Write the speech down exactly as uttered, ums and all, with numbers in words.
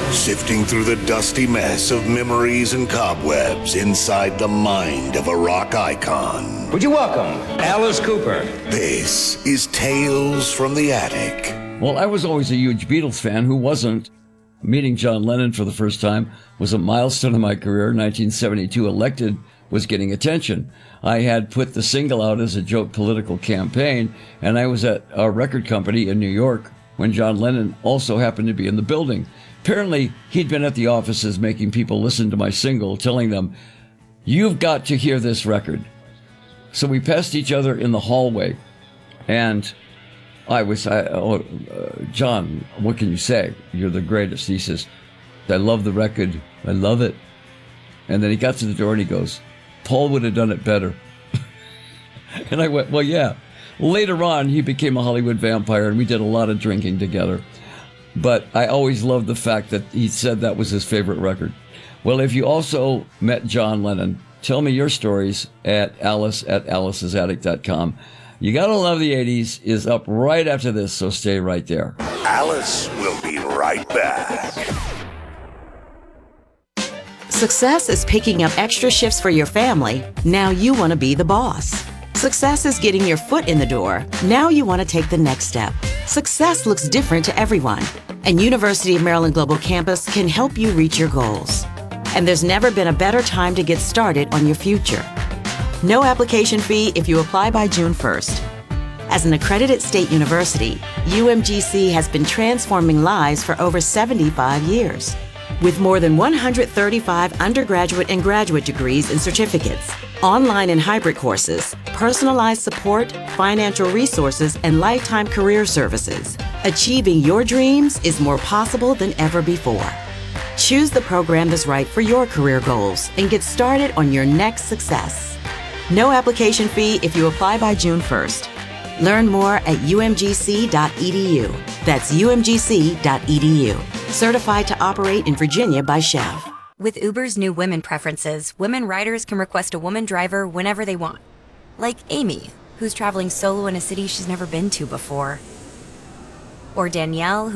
Sifting through the dusty mess of memories and cobwebs inside the mind of a rock icon. Would you welcome Alice Cooper? This is Tales from the Attic. Well, I was always a huge Beatles fan. Who wasn't? Meeting John Lennon for the first time was a milestone in my career. nineteen seventy-two Elected was getting attention. I had put the single out as a joke political campaign, and I was at a record company in New York when John Lennon also happened to be in the building. Apparently, he'd been at the offices making people listen to my single, telling them, "You've got to hear this record." So we passed each other in the hallway, and I was, I, oh, uh, John, what can you say? You're the greatest. He says, "I love the record. I love it." And then he got to the door and he goes, "Paul would have done it better." And I went, well, yeah. Later on, he became a Hollywood vampire, and we did a lot of drinking together. But I always loved the fact that he said that was his favorite record. Well, if you also met John Lennon, tell me your stories at alice at alice's attic dot com. You Gotta Love the eighties is up right after this, so stay right there. Alice will be right back. Success is picking up extra shifts for your family. Now you want to be the boss. Success is getting your foot in the door. Now you want to take the next step. Success looks different to everyone, and University of Maryland Global Campus can help you reach your goals. And there's never been a better time to get started on your future. No application fee if you apply by June first. As an accredited state university, U M G C has been transforming lives for over seventy-five years. With more than one hundred thirty-five undergraduate and graduate degrees and certificates, online and hybrid courses, personalized support, financial resources, and lifetime career services, achieving your dreams is more possible than ever before. Choose the program that's right for your career goals and get started on your next success. No application fee if you apply by June first. Learn more at U M G C dot E D U. That's U M G C dot E D U. Certified to operate in Virginia by Chev. With Uber's new women preferences, women riders can request a woman driver whenever they want. Like Amy, who's traveling solo in a city she's never been to before. Or Danielle, who